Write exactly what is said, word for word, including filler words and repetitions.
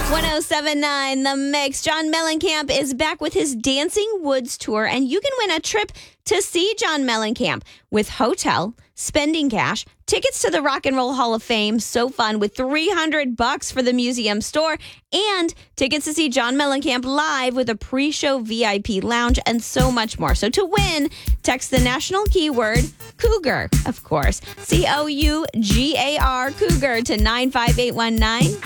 one oh seven point nine The Mix. John Mellencamp is back with his Dancing Woods tour, and you can win a trip to see John Mellencamp with hotel, spending cash, tickets to the Rock and Roll Hall of Fame, so fun, with three hundred bucks for the museum store, and tickets to see John Mellencamp live with a pre-show V I P lounge, and so much more. So to win, text the national keyword Cougar, of course, C O U G A R, Cougar, to nine five eight one nine.